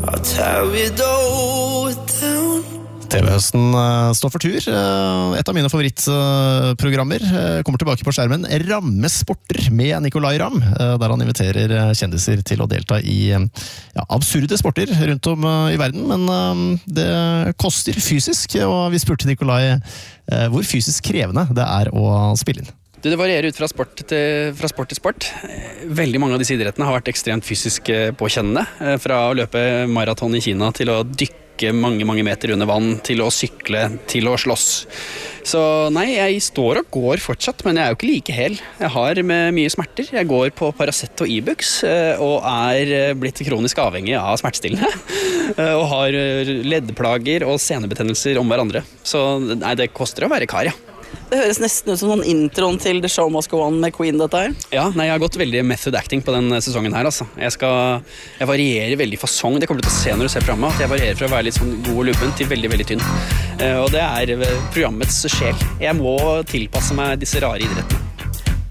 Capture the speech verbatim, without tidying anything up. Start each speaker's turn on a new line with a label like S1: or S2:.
S1: I'll tear it all down.
S2: T V-høsten står for tur. Et av mine favorittprogrammer kommer tilbake på skjermen. Ramme sporter med Nicolay Ramm, der han inviterer kjendiser til å delta i ja, absurde sporter rundt om i verden, men det koster fysisk, og vi spurte Nicolay hvor fysisk krevende det er å spille inn.
S3: Det varierer ut fra sport, til, fra sport til sport. Veldig mange av disse idrettene har vært ekstremt fysisk påkjennende. Fra å løpe maraton i Kina til å dykke mange, mange meter under vann, til å sykle, til å slåss. Så nei, jeg står og går fortsatt, men jeg er jo ikke like hel. Jeg har med mye smerter. Jeg går på Paracet og Ibux, og er blitt kronisk avhengig av smertestillende. Og har leddplager og senebetennelser om hverandre. Så nei, det koster å være kar, ja.
S4: Det høres nesten ut som noen introen til The Show Must Go On med Queen, dette her.
S3: Ja, nei, jeg har gått veldig method acting på den sesongen her, altså. Jeg skal, jeg varierer veldig fasong. Det kommer du til å se når du ser programmet, at jeg varierer fra å være litt sånn god og lupen til veldig, veldig tynn. Og det er programmets sjel. Jeg må tilpasse meg disse rare idrettene.